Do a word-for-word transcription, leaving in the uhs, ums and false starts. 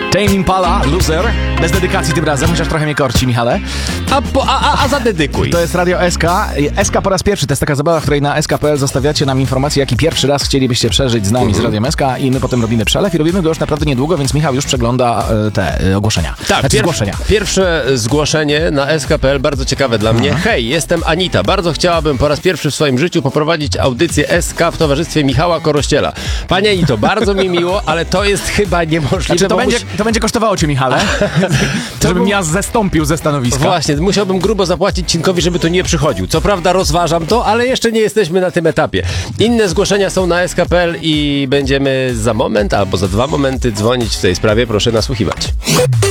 Tame Impala, Loser. Bez dedykacji tym razem, chociaż trochę mnie korci, Michale. A, po, a, a, a zadedykuj. To jest Radio S K. S K po raz pierwszy. To jest taka zabawa, w której na S K kropka P L zostawiacie nam informacje, jaki pierwszy raz chcielibyście przeżyć z nami, uh-huh. z Radiem S K, i my potem robimy przelew i robimy go już naprawdę niedługo, więc Michał już przegląda e, te e, ogłoszenia. Tak, znaczy, pier- zgłoszenia. Pierwsze zgłoszenie na S K kropka P L, bardzo ciekawe dla mnie. Uh-huh. Hej, jestem Anita. Bardzo chciałabym po raz pierwszy w swoim życiu poprowadzić audycję S K w towarzystwie Michała Korościela. Panie Anito, bardzo mi miło, ale to jest chyba niemożliwe. Znaczy, to, będzie, musi... to będzie kosztowało cię, Michale, żebym ja zestąpił ze stanowiska. Właśnie, musiałbym grubo zapłacić Cinkowi, żeby tu nie przychodził. Co prawda rozważam to, ale jeszcze nie jesteśmy na tym etapie. Inne zgłoszenia są na S K kropka P L i będziemy za moment albo za dwa momenty dzwonić w tej sprawie. Proszę nasłuchiwać.